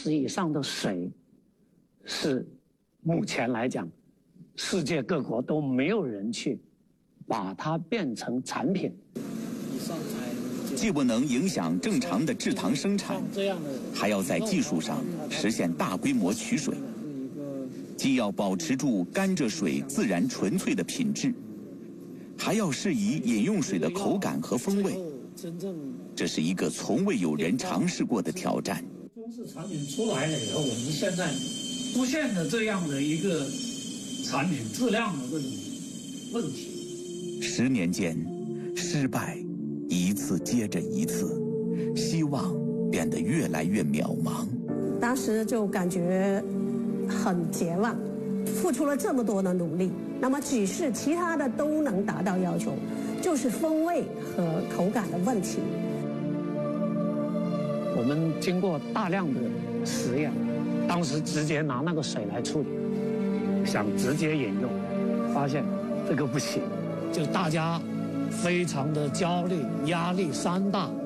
时以上的水，是目前来讲，世界各国都没有人去把它变成产品。 既不能影响正常的制糖生产，还要在技术上实现大规模取水，既要保持住甘蔗水自然纯粹的品质，还要适宜饮用水的口感和风味。这是一个从未有人尝试过的挑战。 中式产品出来了以后，我们现在出现了这样的一个产品质量的问题。 10年间，失败一次接着一次，希望变得越来越渺茫。 当时就感觉很绝望，付出了这么多的努力，那么只是其他的都能达到要求，就是风味和口感的问题。 我们经过大量的实验，当时直接拿那个水来处理，想直接饮用，发现这个不行，就大家非常的焦虑、压力山大。